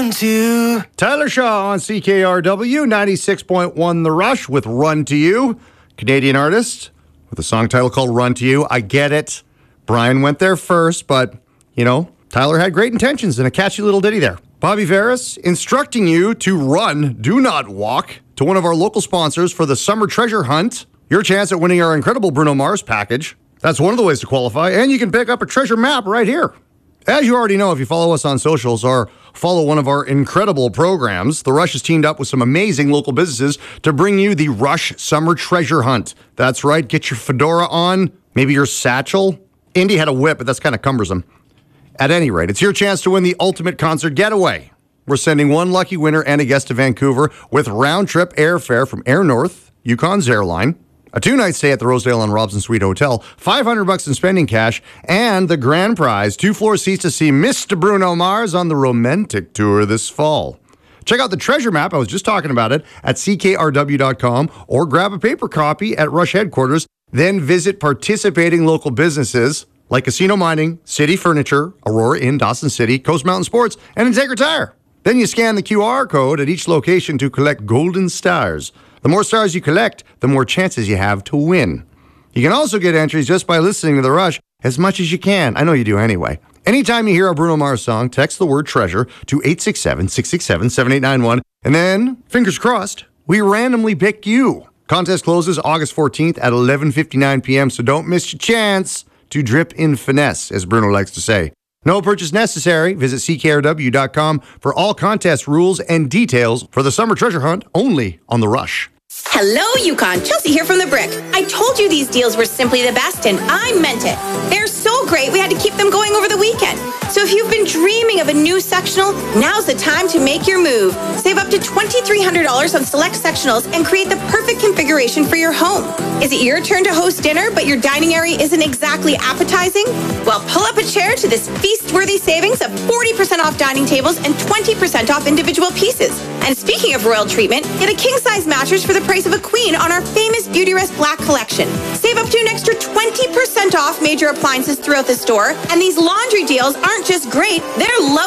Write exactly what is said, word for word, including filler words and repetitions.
run to. Tyler Shaw on C K R W ninety-six point one The Rush with Run to You. Canadian artist with a song title called Run to You. I get it. Brian went there first, but, you know, Tyler had great intentions and a catchy little ditty there. Bobby Veras instructing you to run, do not walk, to one of our local sponsors for the Summer Treasure Hunt. Your chance at winning our incredible Bruno Mars package. That's one of the ways to qualify, and you can pick up a treasure map right here. As you already know, if you follow us on socials or follow one of our incredible programs, The Rush has teamed up with some amazing local businesses to bring you the Rush Summer Treasure Hunt. That's right, get your fedora on, maybe your satchel. Indy had a whip, but that's kind of cumbersome. At any rate, it's your chance to win the ultimate concert getaway. We're sending one lucky winner and a guest to Vancouver with round-trip airfare from Air North, Yukon's airline, a two-night stay at the Rosedale and Robson Suite Hotel, five hundred bucks in spending cash, and the grand prize, two-floor seats to see Mister Bruno Mars on the Romantic Tour this fall. Check out the treasure map, I was just talking about it, at C K R W dot com, or grab a paper copy at Rush headquarters, then visit participating local businesses like Casino Mining, City Furniture, Aurora Inn, Dawson City, Coast Mountain Sports, and Integra Tire. Then you scan the Q R code at each location to collect golden stars. The more stars you collect, the more chances you have to win. You can also get entries just by listening to The Rush as much as you can. I know you do anyway. Anytime you hear a Bruno Mars song, text the word treasure to eight six seven, six six seven, seven eight nine one, and then, fingers crossed, we randomly pick you. Contest closes August fourteenth at eleven fifty-nine p.m., so don't miss your chance to drip in finesse, as Bruno likes to say. No purchase necessary. Visit C K R W dot com for all contest rules and details for the Summer Treasure Hunt only on The Rush. Hello, Yukon. Chelsea here from The Brick. I told you these deals were simply the best, and I meant it. They're so great, we had to keep them going over the weekend. So if you've been dreaming of a new sectional, now's the time to make your move. Save up to twenty-three hundred dollars on select sectionals and create the perfect configuration for your home. Is it your turn to host dinner, but your dining area isn't exactly appetizing? Well, pull up a chair to this feast-worthy savings of forty percent off dining tables and twenty percent off individual pieces. And speaking of royal treatment, get a king-size mattress for the price of a queen on our famous Beautyrest Black collection. Save up to an extra twenty percent off major appliances throughout the store. And these laundry deals aren't just great, they're low